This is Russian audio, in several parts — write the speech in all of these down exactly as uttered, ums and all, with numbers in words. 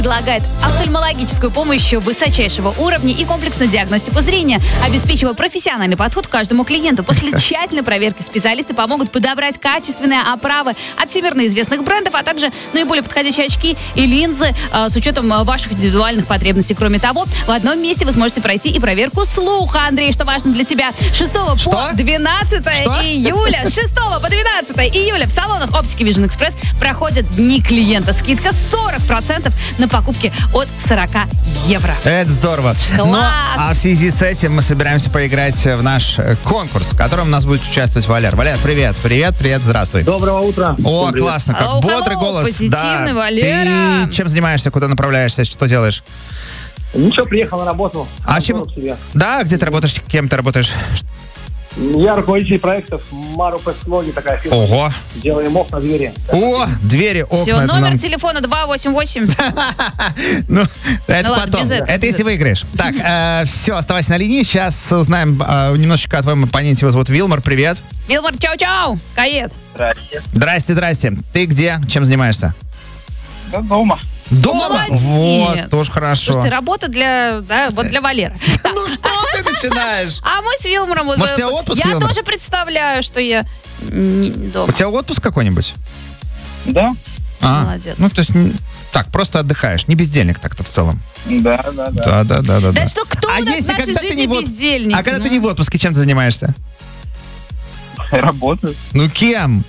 Предлагает офтальмологическую помощь высочайшего уровня и комплексную диагностику зрения, обеспечивая профессиональный подход к каждому клиенту. После тщательной проверки специалисты помогут подобрать качественные оправы от всемирно известных брендов, а также наиболее подходящие очки и линзы э, с учетом ваших индивидуальных потребностей. Кроме того, в одном месте вы сможете пройти и проверку слуха. Андрей, что важно для тебя? шестого по двенадцатое июля. С шестого по двенадцатое июля в салонах оптики Vision Express проходят дни клиента. Скидка сорок процентов на покупки от сорок евро. Это здорово. Класс! Ну, а в связи с этим мы собираемся поиграть в наш конкурс, в котором у нас будет участвовать Валер. Валер, привет, привет, привет, здравствуй. Доброго утра. О, Привет. классно, как Hello, бодрый hello, голос. позитивный Да. Валера. Ты чем занимаешься, куда направляешься, что делаешь? Ничего, приехал на работу. А На чем? город себе. Да, где ты работаешь, кем ты работаешь? Я руководитель проектов Мару Пэстлоги, такая фирма. Ого. Делаем окна, двери. О, двери, окна. Все, это номер нам- телефона два восемь восемь. Ну, это Ну ладно, потом. без этого, Это без если выиграешь. Так, все, оставайся на линии. Сейчас узнаем э, немножечко о твоем оппоненте. Его зовут Вилмар. Привет. Вилмар, чау-чау. Кает. Здрасте. Здрасте, здрасте. Ты где? Чем занимаешься? Да, дома. Дома? Молодец. Вот, тоже хорошо. Слушайте, работа для, да, вот для Валеры. Ну что ты начинаешь? А мы с Вилмаром... вот, Может, у э, тебя отпуск, Я Вилмар? тоже представляю, что я не дома. У тебя отпуск какой-нибудь? Да? А, Молодец. Ну, то есть, м, так, просто отдыхаешь. Не бездельник так-то в целом. Да, да, да. Да, да, да, да. Да что, кто у нас в нашей когда ты жизни не в от- бездельник? А когда Ну. ты не в отпуске, чем ты занимаешься? Работаю. Ну, кем?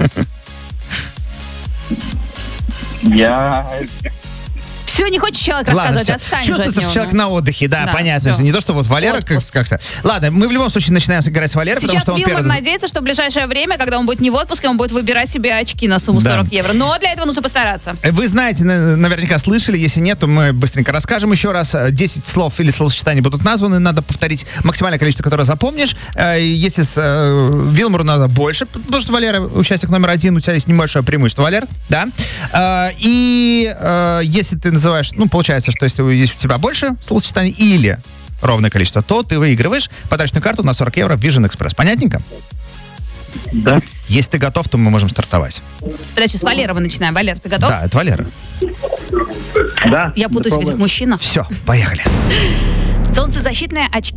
Я... Все, не хочешь человек Ладно, рассказывать, всё. отстань Чувствуется, уже от что него, человек ну. на отдыхе, да, Да, понятно. всё. Не то, что вот Валера как, Отпуск. как-то. Ладно, мы в любом случае начинаем играть с Валерой, потому Сейчас что он Вилмар первый. надеется, что в ближайшее время, когда он будет не в отпуске, он будет выбирать себе очки на сумму Да. сорок евро. Но для этого нужно постараться. Вы знаете, на- наверняка слышали, если нет, то мы быстренько расскажем еще раз. десять слов или словосочетаний будут названы, надо повторить максимальное количество, которое запомнишь. Э, Если с э, Вилмару надо больше, потому что Валера, участник номер один, у тебя есть небольшое преимущество, Валер, да? Э, И э, если ты называешь, ну, получается, что если есть у тебя больше словосочетаний или ровное количество, то ты выигрываешь подарочную карту на сорок евро в Vision Express. Понятненько? Да. Если ты готов, то мы можем стартовать. Подожди, с Валеры мы начинаем. Валер, ты готов? Да, это Валера. Да. Я путаюсь в этих мужчинах. Все, поехали. Солнцезащитные очки